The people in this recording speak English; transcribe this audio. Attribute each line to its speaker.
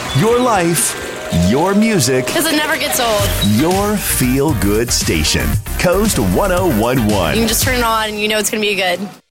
Speaker 1: Your life, your music,
Speaker 2: Because it never gets old.
Speaker 1: your feel good station. Coast 1011.
Speaker 2: You can just turn it on and you know it's going to be good.